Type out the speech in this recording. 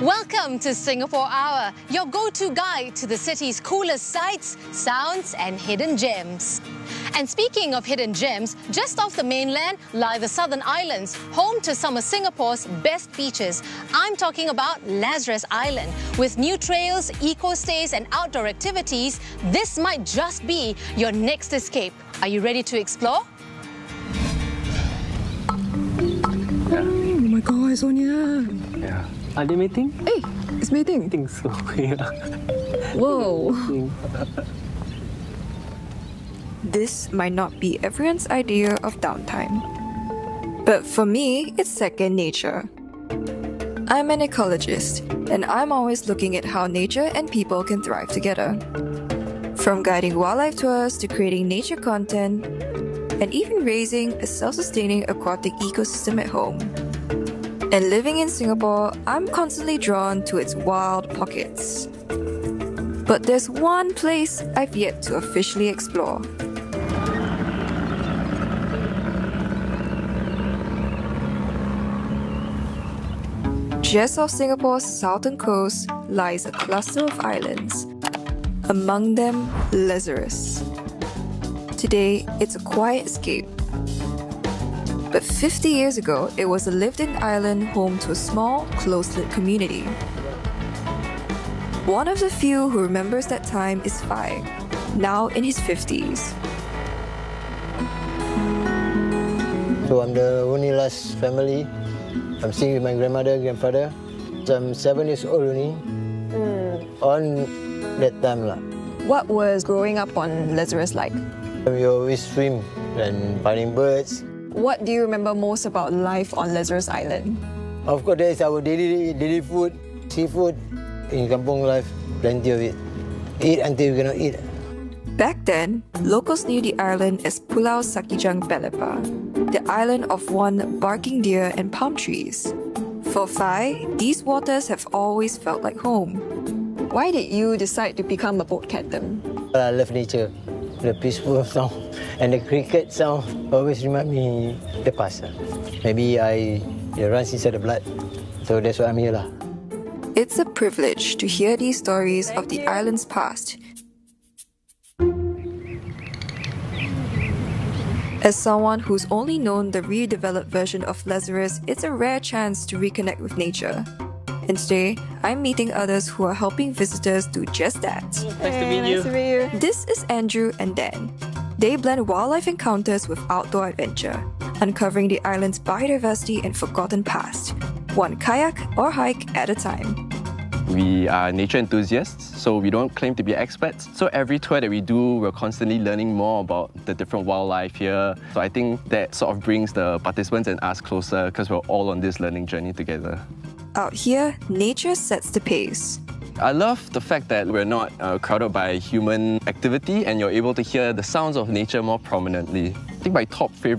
Welcome to Singapore Hour, your go-to guide to the city's coolest sights, sounds and hidden gems. And speaking of hidden gems, just off the mainland lie the Southern Islands, home to some of Singapore's best beaches. I'm talking about Lazarus Island. With new trails, eco-stays and outdoor activities, this might just be your next escape. Are you ready to explore? Oh my God, Sonia. Yeah. Are they mating? Hey, it's mating. I think so, yeah. Whoa. This might not be everyone's idea of downtime. But for me, it's second nature. I'm an ecologist, and I'm always looking at how nature and people can thrive together. From guiding wildlife tours to creating nature content, and even raising a self-sustaining aquatic ecosystem at home. And living in Singapore, I'm constantly drawn to its wild pockets. But there's one place I've yet to officially explore. Just off Singapore's southern coast lies a cluster of islands. Among them, Lazarus. Today, it's a quiet escape. But 50 years ago, it was a lived-in island home to a small, close-knit community. One of the few who remembers that time is Fai, now in his 50s. So I'm the only last family. I'm staying with my grandmother, grandfather. So I'm 7 years old only. On that time lah. What was growing up on Lazarus like? We always swim and finding birds. What do you remember most about life on Lazarus Island? Of course, that is our daily food, seafood. In kampung life, plenty of it. Eat until you cannot eat. Back then, locals knew the island as Pulau Sakijang Pelepa, the island of one barking deer and palm trees. For Fai, these waters have always felt like home. Why did you decide to become a boat captain? I love nature. The peaceful sound and the cricket sound always remind me the past. Maybe it runs inside the blood. So that's why I'm here lah. It's a privilege to hear these stories of the island's past. As someone who's only known the redeveloped version of Lazarus, it's a rare chance to reconnect with nature. And today, I'm meeting others who are helping visitors do just that. Nice to meet you. Nice to meet you. This is Andrew and Dan. They blend wildlife encounters with outdoor adventure, uncovering the island's biodiversity and forgotten past, one kayak or hike at a time. We are nature enthusiasts, so we don't claim to be experts. So every tour that we do, we're constantly learning more about the different wildlife here. So I think that sort of brings the participants and us closer because we're all on this learning journey together. Out here, nature sets the pace. I love the fact that we're not crowded by human activity and you're able to hear the sounds of nature more prominently. I think my top favorite